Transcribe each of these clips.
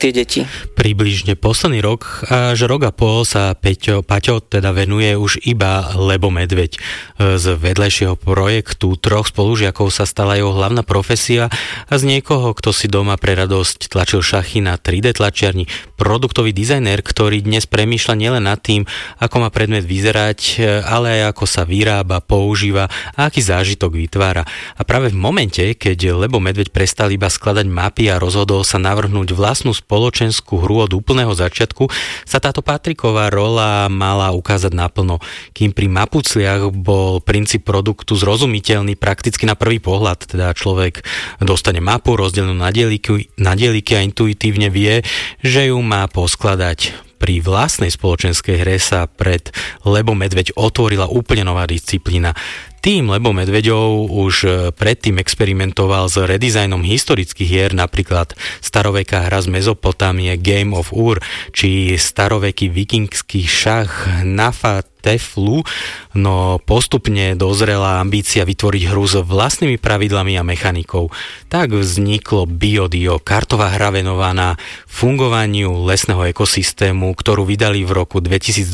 tie deti. Približne posledný rok až rok a pol sa Paťo teda venuje už iba Lebo medveď. Z vedľajšieho projektu 3 spolužiakov sa stala jeho hlavná profesia a z niekoho, kto si doma pre radosť tlačil šachy na 3D tlačiarni, produktový dizajner, ktorý dnes premýšľa nielen nad tým, ako má predmet vyzerať, ale aj ako sa vyrába, používa a aký zážitok vytvára. A práve v momente, keď Lebo medveď prestal iba skladať mapy a rozhodol sa navrhnúť vlastnú spoločenskú hru od úplného začiatku, sa táto Patriková rola mala ukázať naplno. Kým pri Mapucliach bol princíp produktu zrozumiteľný prakticky na prvý pohľad, teda človek dostane mapu rozdelenú na dieliky a intuitívne vie, že ju má poskladať. Pri vlastnej spoločenskej hre sa pred Lebo medveď otvorila úplne nová disciplína. Tým Lebo medveďov už predtým experimentoval s redizajnom historických hier, napríklad staroveká hra z Mezopotámie Game of Ur, či staroveký vikingský šach Nafa Teflu, no postupne dozrela ambícia vytvoriť hru s vlastnými pravidlami a mechanikou. Tak vzniklo BioDio, kartová hra venovaná fungovaniu lesného ekosystému, ktorú vydali v roku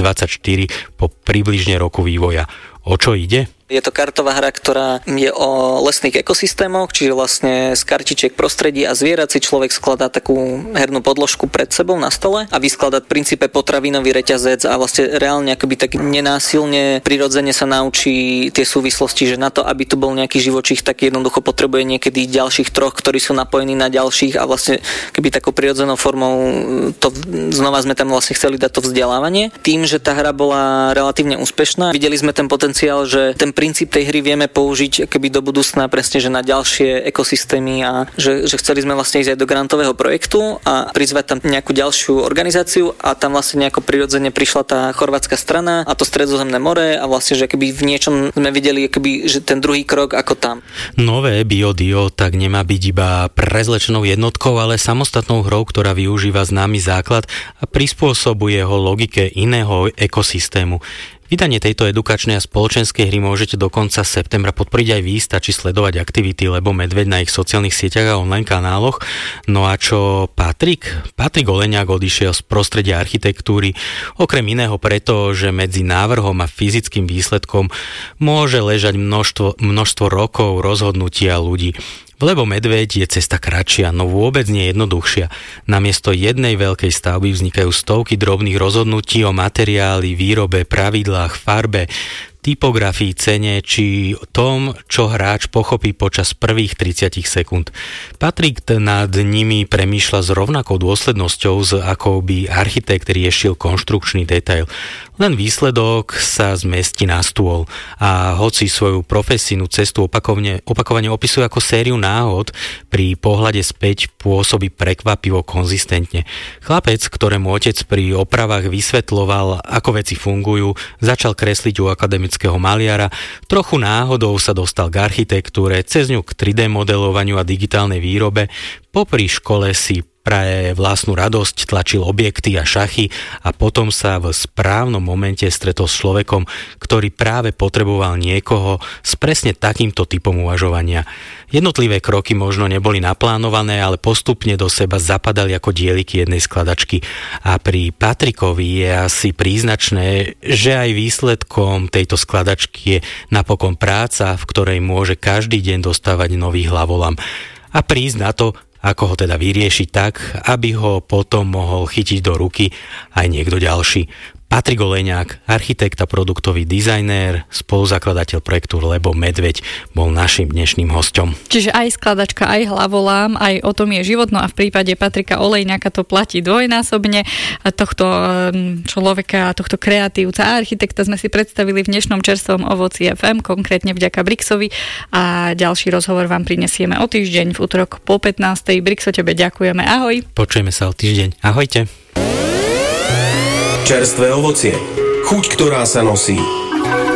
2024 po približne roku vývoja. O čo ide? Je to kartová hra, ktorá je o lesných ekosystémoch, čiže vlastne z kartičiek prostredí a zvierat si človek skladá takú hernú podložku pred sebou na stole a vyskladá v princípe potravinový reťazec a vlastne reálne akoby tak nenásilne, prirodzene sa naučí tie súvislosti, že na to, aby tu bol nejaký živočích, tak jednoducho potrebuje niekedy ďalších 3, ktorí sú napojení na ďalších a vlastne keby takou prirodzenou formou to znova sme tam vlastne chceli dať to vzdelávanie. Tým, že tá hra bola relatívne úspešná, videli sme ten potenciál, že ten princíp tej hry vieme použiť keby do budúcna presne, že na ďalšie ekosystémy a že chceli sme vlastne ísť aj do grantového projektu a prizvať tam nejakú ďalšiu organizáciu a tam vlastne nejako prirodzene prišla tá chorvátska strana a to Stredozemné more a vlastne, že keby v niečom sme videli keby, že ten druhý krok ako tam. Nové BioDio tak nemá byť iba prezlečenou jednotkou, ale samostatnou hrou, ktorá využíva známy základ a prispôsobuje ho logike iného ekosystému. Vydanie tejto edukačnej a spoločenskej hry môžete do konca septembra podporiť aj vy, stačí sledovať aktivity Lebo medveď na ich sociálnych sieťach a online kanáloch. No a čo Patrik? Patrik Oleňák odišiel z prostredia architektúry, okrem iného preto, že medzi návrhom a fyzickým výsledkom môže ležať množstvo rokov rozhodnutia ľudí. V Lebo medveď je cesta kratšia, no vôbec nie jednoduchšia. Namiesto jednej veľkej stavby vznikajú stovky drobných rozhodnutí o materiáli, výrobe, pravidlách, farbe, typografii, cene či tom, čo hráč pochopí počas prvých 30 sekúnd. Patrik nad nimi premýšľa s rovnakou dôslednosťou, s akou by architekt riešil konštrukčný detail. Len výsledok sa zmestí na stôl a hoci svoju profesijnú cestu opakovane opisuje ako sériu náhod, pri pohľade späť pôsobí prekvapivo konzistentne. Chlapec, ktorému otec pri opravách vysvetľoval, ako veci fungujú, začal kresliť u akademického maliara, trochu náhodou sa dostal k architektúre, cez ňu k 3D modelovaniu a digitálnej výrobe, popri škole si pre vlastnú radosť tlačil objekty a šachy a potom sa v správnom momente stretol s človekom, ktorý práve potreboval niekoho s presne takýmto typom uvažovania. Jednotlivé kroky možno neboli naplánované, ale postupne do seba zapadali ako dieliky jednej skladačky. A pri Patrikovi je asi príznačné, že aj výsledkom tejto skladačky je napokon práca, v ktorej môže každý deň dostávať nový hlavolam. A prísť na to, ako ho teda vyriešiť tak, aby ho potom mohol chytiť do ruky aj niekto ďalší. Patrik Oleňák, architekt a produktový dizajnér, spoluzakladateľ projektu Lebo medveď, bol naším dnešným hosťom. Čiže aj skladačka, aj hlavolám, aj o tom je život, no a v prípade Patrika Oleňáka to platí dvojnásobne. A tohto človeka, tohto kreatívca a architekta sme si predstavili v dnešnom čerstvom Ovoci FM, konkrétne vďaka Brixovi a ďalší rozhovor vám prinesieme o týždeň v utorok po 15. Brixo, tebe ďakujeme, ahoj. Počujeme sa o týždeň, ahojte. Čerstvé ovocie. Chuť, ktorá sa nosí.